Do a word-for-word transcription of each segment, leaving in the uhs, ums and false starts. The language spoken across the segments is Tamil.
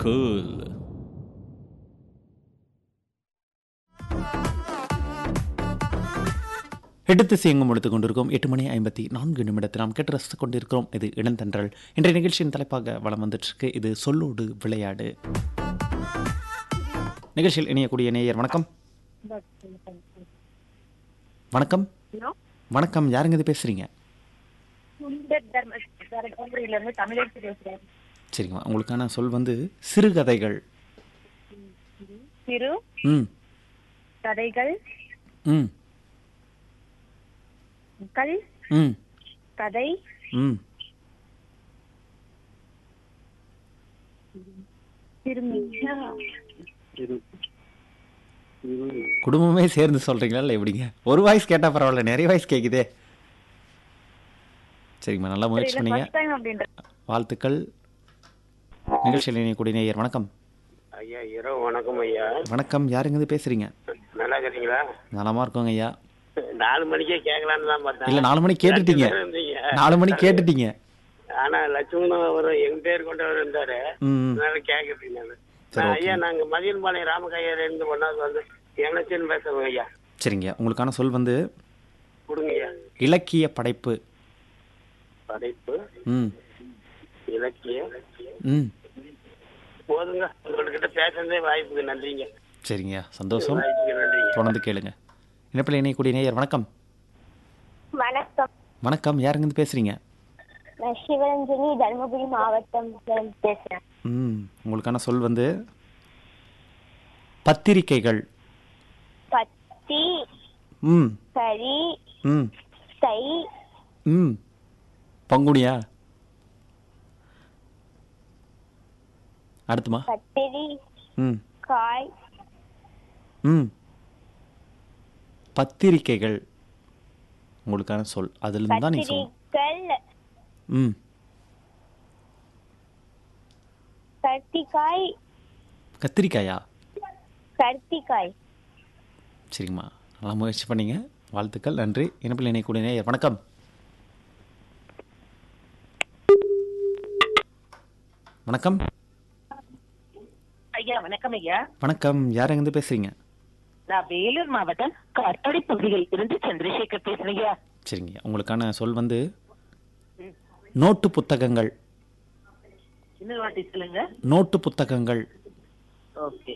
கூல். எடுத்து சியங்கம் எடுத்துக் கொண்டிருக்கோம். எட்டு மணி ஐம்பத்தி நான்கு நிமிடத்தில் நாம் கேட்டு ரசித்துக் கொண்டிருக்கிறோம். இது இளந்தன்றல். இன்றைய நிகழ்ச்சியின் தலைப்பாக வளம் வந்துட்டு இருக்கு. இது சொல்லோடு விளையாடு. நிகழ்ச்சியில் இணையக்கூடிய நேயர் வணக்கம். வணக்கம் வணக்கம் யாருங்க இது பேசுறீங்க? சரிங்கம்மா, உங்களுக்கான சொல் வந்து சிறுகதைகள். சிறு ம் கதைகள் ம் கல் ம் கதை ம் சிறுமி குடும்பமே சேர்ந்து சொல்றீங்களா இல்லை எப்படிங்க? ஒரு வாய்ஸ் கேட்டா பரவாயில்ல, நிறைய வாய்ஸ் கேக்குதே. சரிங்கம்மா, நல்லா முயற்சி பண்ணீங்க. வாழ்த்துக்கள். நிகழ்ச்சியில் இணையக்கூடிய நேயர் வணக்கம். ஐயா இரவு வணக்கம் ஐயா. வணக்கம் யாருங்க இது பேசுறீங்க? நல்லா இருக்கீங்களா? நலமா இருக்கோங்க ஐயா. நாலு மணிக்கே கேட்கலான்னு தான் பார்த்தேன். இல்ல, நாலு மணிக்கு கேட்டுட்டீங்க. நாலு மணிக்கு கேட்டுட்டீங்க. ஆனா லட்சுமணன் ஒரு எங்க பேர் கொண்டவர் இருந்தாரு. ம் அதனால கேட்கறீங்க. நான் சரி, ஐயா நாங்க மதியன்பாளையம் ராமகையால இருந்து ஒன்னாவது வந்து எங்கச்சின்னு பேசுறோம் ஐயா. சரிங்க, உங்களுக்கான சொல் வந்து கொடுங்க ஐயா. இலக்கிய படைப்பு. படைப்பு ம் இலக்கிய ம் போதுங்க. உங்கள்கிட்ட பேசுறதே வாய்ப்புக்கு நன்றிங்க. சரிங்க, சந்தோஷம். வாய்ப்புக்கு நன்றிங்க. தொடர்ந்து கேளுங்க. இணைப்பில் இணையக்கூடிய நேயர் வணக்கம். வணக்கம். வணக்கம் யாருங்க இருந்து பேசுறீங்க? நான் சிவரஞ்சனி, தர்மபுரி மாவட்டம் பேசுறேன். ம் உங்களுக்கான சொல் வந்து பத்திரிக்கைகள். பத்தி ம் சரி ம் சை ம் பங்குனியா? அடுத்துமா? பத்திரி ம் காய் ம் பத்திரிக்கைகள் உங்களுக்கான சொல். அதுலேருந்து தான் நீங்கள் சொல்லணும். பத்திரிகள் ம் கத்திக்காய் கத்திரிக்காயா? கத்திக்காய். சரிங்கம்மா, நல்லா முயற்சி பண்ணீங்க. வாழ்த்துக்கள், நன்றி. இணைப்பில் இணையக்கூடிய நேயர் வணக்கம். வணக்கம். ஐயா வணக்கம் ஐயா. வணக்கம் யாருங்க இருந்து பேசுறீங்க? நான் வேலூர் மாவட்டம் காட்பாடி பகுதியில் இருந்து சந்திரசேகர் பேசுறேன். சரிங்க, உங்களுக்கான சொல் வந்து நோட்டு புத்தகங்கள். இன்னொரு வாட்டி சொல்லுங்க. நோட்டு புத்தகங்கள். ஓகே.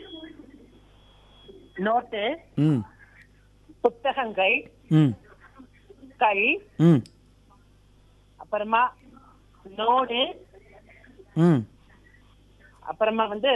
நோட்டு ம் புத்தகங்கள் ம் கல் ம் அப்புறமா நோடு ம் அப்புறமா வந்து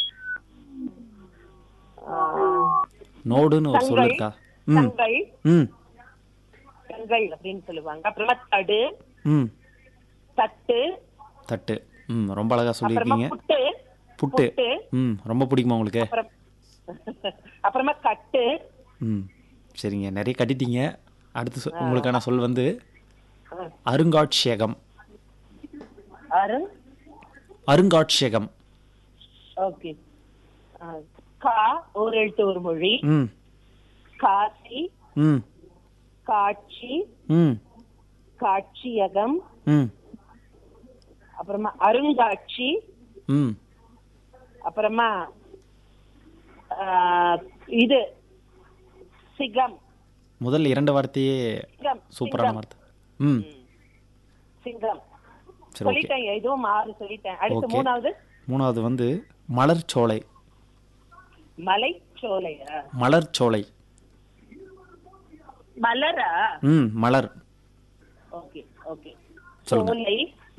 நோடுன்னு ஒரு சொல் இருக்கா? ம் தங்கள் ம் தங்கள் அப்படின்னு சொல்லுவாங்க. அப்புறமா தடு ம் தட்டு தட்டு. ம் ரொம்ப அழகா அப்புறமா சொல்லியிருக்கீங்க. புட்டு புட்டு. புட்டு ம் ரொம்ப பிடிக்குமா உங்களுக்கு? அப்புறம் அப்புறமா கட்டு. ம் சரிங்க, நிறைய கட்டிட்டீங்க. அடுத்து சொ- உங்களுக்கான சொல் வந்து அருங்காட்சியகம். அரு அருங்காட்சியகம். ஓகே. கா ஒரு எழுத்து ஒரு மொழி. ம் காட்சி ம் காட்சி ம் காட்சியகம். ம் அப்புறமா அருங்காட்சி. ம் அப்புறமா இது சிகம். முதல் இரண்டு வார்த்தையே சிங்கம் சூப்பரான சிங்கம். வார்த்தை. ம் சிங்கம் சரி, ஓகே. சொல்லிட்டேன். இதுவும் ஆறு சொல்லிட்டேன். அடுத்து ஓகே. மூணாவது மூணாவது வந்து மலர்ச்சோலை. மலைச்சோலையா? மலர்ச்சோலை. மலரா? ம் மலர். Okay okay. சொல்லுங்க. சோலை